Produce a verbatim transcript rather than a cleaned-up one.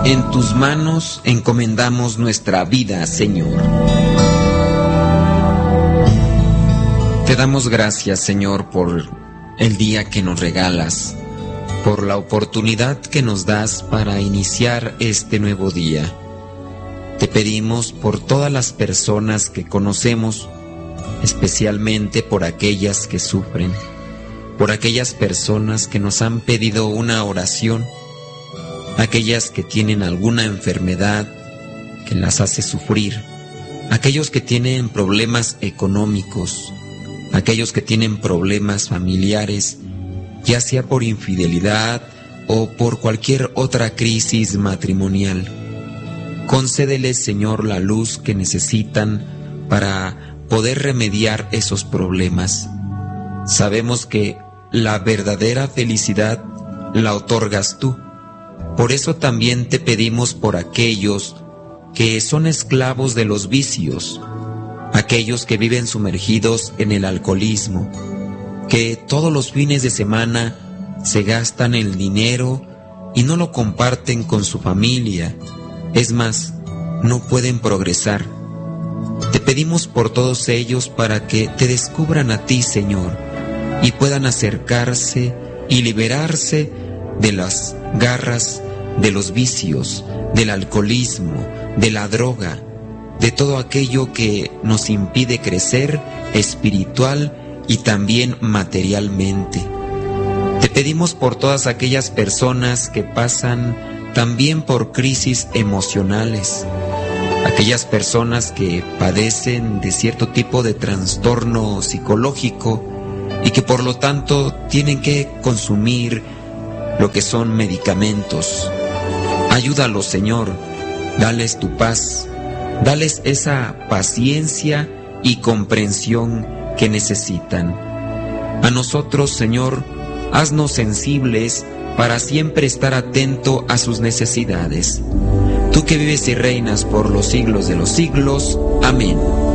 En tus manos encomendamos nuestra vida, Señor. Te damos gracias, Señor, por el día que nos regalas, por la oportunidad que nos das para iniciar este nuevo día. Te pedimos por todas las personas que conocemos, especialmente por aquellas que sufren, por aquellas personas que nos han pedido una oración, aquellas que tienen alguna enfermedad que las hace sufrir, aquellos que tienen problemas económicos, aquellos que tienen problemas familiares, ya sea por infidelidad o por cualquier otra crisis matrimonial. Concédeles, Señor, la luz que necesitan para poder remediar esos problemas. Sabemos que la verdadera felicidad la otorgas tú. Por eso también te pedimos por aquellos que son esclavos de los vicios, aquellos que viven sumergidos en el alcoholismo, que todos los fines de semana se gastan el dinero y no lo comparten con su familia. Es más, no pueden progresar. Te pedimos por todos ellos para que te descubran a ti, Señor, y puedan acercarse y liberarse de las garras de los vicios, del alcoholismo, de la droga, de todo aquello que nos impide crecer espiritual y también materialmente. Te pedimos por todas aquellas personas que pasan también por crisis emocionales, aquellas personas que padecen de cierto tipo de trastorno psicológico y que por lo tanto tienen que consumir lo que son medicamentos. Ayúdalos, Señor, dales tu paz, dales esa paciencia y comprensión que necesitan. A nosotros, Señor, haznos sensibles para siempre estar atento a sus necesidades. Tú que vives y reinas por los siglos de los siglos. Amén.